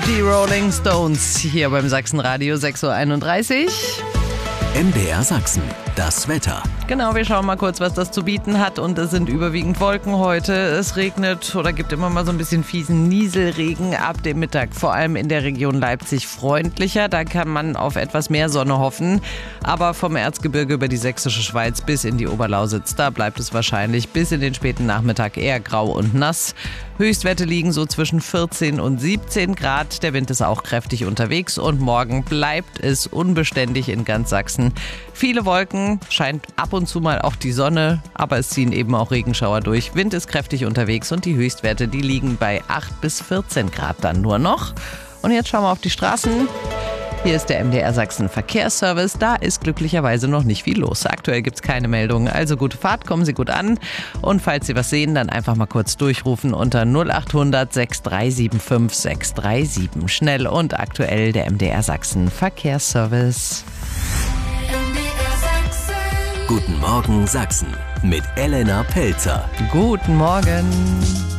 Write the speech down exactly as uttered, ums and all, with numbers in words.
Die Rolling Stones hier beim Sachsenradio sechs Uhr einunddreißig. M D R Sachsen, das Wetter. Genau, wir schauen mal kurz, was das zu bieten hat. Und es sind überwiegend Wolken heute. Es regnet oder gibt immer mal so ein bisschen fiesen Nieselregen ab dem Mittag. Vor allem in der Region Leipzig freundlicher. Da kann man auf etwas mehr Sonne hoffen. Aber vom Erzgebirge über die sächsische Schweiz bis in die Oberlausitz, da bleibt es wahrscheinlich bis in den späten Nachmittag eher grau und nass. Höchstwerte liegen so zwischen vierzehn und siebzehn Grad. Der Wind ist auch kräftig unterwegs und morgen bleibt es unbeständig in ganz Sachsen. Viele Wolken, scheint ab und zu mal auch die Sonne, aber es ziehen eben auch Regenschauer durch. Wind ist kräftig unterwegs und die Höchstwerte, die liegen bei acht bis vierzehn Grad dann nur noch. Und jetzt schauen wir auf die Straßen. Hier ist der M D R Sachsen Verkehrsservice. Da ist glücklicherweise noch nicht viel los. Aktuell gibt es keine Meldungen. Also gute Fahrt, kommen Sie gut an. Und falls Sie was sehen, dann einfach mal kurz durchrufen unter null acht hundert sechs drei sieben fünf sechs drei sieben. Schnell und aktuell der M D R Sachsen Verkehrsservice. Guten Morgen Sachsen mit Elena Pelzer. Guten Morgen.